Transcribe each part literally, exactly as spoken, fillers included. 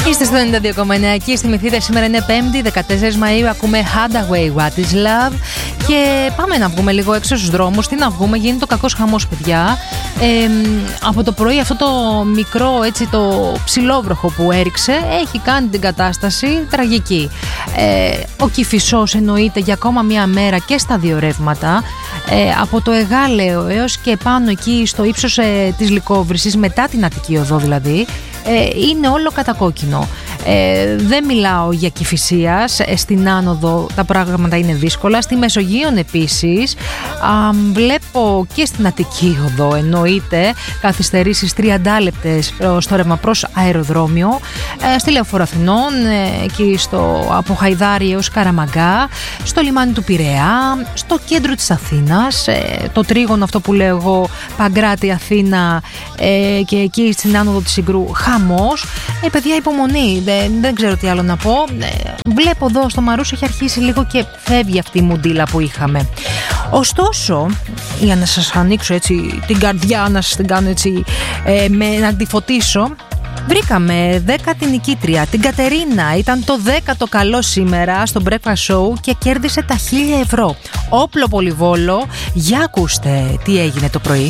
Είστε στο ενενήντα δύο κόμμα εννέα εκεί, θυμηθείτε, σήμερα είναι Πέμπτη, δεκατέσσερις Μαΐου, ακούμε Hadaway, What is Love. Και πάμε να βγούμε λίγο έξω στους δρόμους. Τι να βγούμε, γίνεται το κακός χαμός, παιδιά. Ε, από το πρωί αυτό το μικρό, έτσι, το ψιλόβροχο που έριξε έχει κάνει την κατάσταση τραγική. Ε, ο Κηφισός εννοείται για ακόμα μία μέρα και στα δύο ρεύματα. Ε, από το Εγάλεο έως και πάνω εκεί στο ύψος ε, της Λυκόβρυσης, μετά την Αττική Οδό δηλαδή, ε, είναι όλο κατακόκκινο. Ε, δεν μιλάω για Κηφισίας, ε, στην άνοδο τα πράγματα είναι δύσκολα, στη Μεσογείων επίσης. Α, βλέπω και στην Αττική Οδό εννοείται καθυστερήσεις τριάντα λεπτές στο ρεύμα προς αεροδρόμιο, ε, στη Λεωφόρο Αθηνών, ε, εκεί στο, από Χαϊδάρη έως Καραμαγκά, στο λιμάνι του Πειραιά, στο κέντρο της Αθήνας, ε, το τρίγωνο αυτό που λέω εγώ, Παγκράτη Αθήνα, ε, και εκεί στην άνοδο της Συγκρού χαμός. Ε, παιδιά, υπομονή, δεν, δεν ξέρω τι άλλο να πω. Ε, βλέπω εδώ στο Μαρούσι έχει αρχίσει λίγο και φεύγει αυτή η μουντίλα που είχαμε. Ωστόσο, για να σας ανοίξω έτσι την καρδιά, να σας την κάνω έτσι, ε, με, να τη φωτίσω, βρήκαμε δέκατη νικήτρια, την Κατερίνα. Ήταν το δέκατο καλό σήμερα στο Breakfast Show και κέρδισε τα χίλια ευρώ. Όπλο Πολυβόλο. Για ακούστε τι έγινε το πρωί.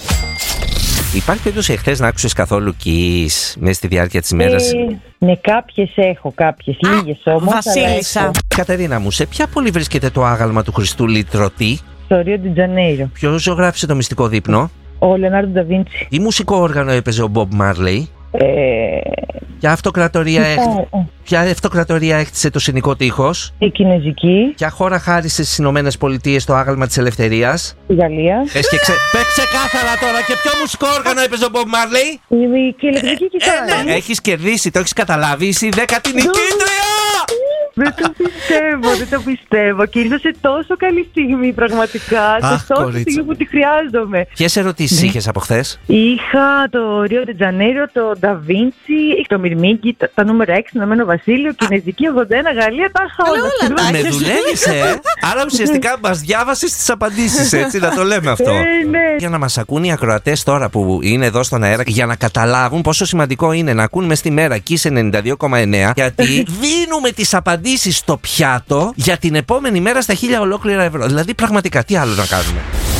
Υπάρχει περίπτωση εχθές να άκουσες καθόλου Kiss μέσα στη διάρκεια της ημέρας? Ε, ναι, κάποιες έχω, κάποιες, λίγες όμως. Βασίλισσα. Κατερίνα μου, σε ποια πόλη βρίσκεται το άγαλμα του Χριστού Λυτρωτή? Στο Ρίο ντι Τζανέιρο. Ποιος ζωγράφισε το μυστικό δείπνο? Ο Λεωνάρντο Νταβίντσι. Τι μουσικό όργανο έπαιζε ο Μπομπ Μάρλεϊ? Ε, Ποια αυτοκρατορία, έχ... ε. Ποια αυτοκρατορία έκτισε το Συνικό Τείχος? Η Κινέζικη. Ποια χώρα χάρισε στις Ηνωμένες Πολιτείες το άγαλμα της Ελευθερίας? Η Γαλλία. Πες και ξε... Πες ξεκάθαρα τώρα, και ποιο μουσικό όργανο έπαιζε ο Μπομπ Μάρλεϊ? Η ηλεκτρική κιθάρα. Ε, ναι, έχεις κερδίσει, το έχεις καταλάβει, είσαι η δέκατη νικήτρια! Δεν το πιστεύω, δεν το πιστεύω. Και ήρθα σε τόσο καλή στιγμή, πραγματικά. Αχ, σε τόσο κορίτσι. στιγμή που τη χρειάζομαι. Ποιες ερωτήσεις Ναι. είχες από χθες? Είχα το Ρίο ντι Τζανέιρο, το Νταβίντσι, το Μυρμήγκι, τα, τα νούμερα έξι, Ηνωμένο Βασίλειο, Κινέζικη ογδόντα ένα, Γαλλία, τα είχα όλα. Με δουλεύεις, ε! Άρα ουσιαστικά μας διάβασες τις απαντήσεις, έτσι, να το λέμε αυτό. Ε, ναι. Για να μας ακούν οι ακροατές τώρα που είναι εδώ στον αέρα, για να καταλάβουν πόσο σημαντικό είναι να ακούν μες στη μέρα Kiss ενενήντα δύο κόμμα εννέα, γιατί δίνουμε τις απαντήσεις στο πιάτο για την επόμενη μέρα στα χίλια ολόκληρα ευρώ. Δηλαδή, πραγματικά, τι άλλο να κάνουμε?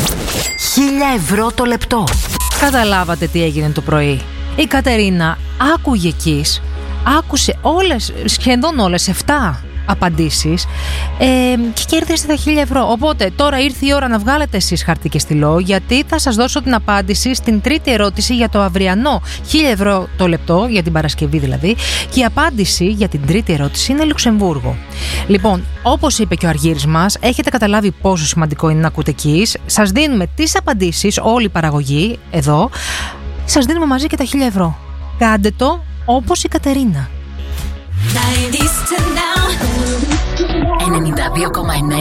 Χίλια ευρώ το λεπτό. Καταλάβατε τι έγινε το πρωί? Η Κατερίνα άκουγε Kiss, άκουσε όλες, σχεδόν όλες, εφτά απαντήσεις, ε, και κέρδισε τα χίλια ευρώ. Οπότε τώρα ήρθε η ώρα να βγάλετε εσείς χαρτί και στυλό, γιατί θα σας δώσω την απάντηση στην τρίτη ερώτηση για το αυριανό χίλια ευρώ το λεπτό, για την Παρασκευή δηλαδή. Και η απάντηση για την τρίτη ερώτηση είναι Λουξεμβούργο. Λοιπόν, όπως είπε και ο Αργύρης μας, έχετε καταλάβει πόσο σημαντικό είναι να ακούτε Kiss. Σας δίνουμε τις απαντήσεις, όλη η παραγωγή εδώ. Σας δίνουμε μαζί και τα χίλια ευρώ. Κάντε το όπως η Κατερίνα. ενενήντα δύο κόμμα εννέα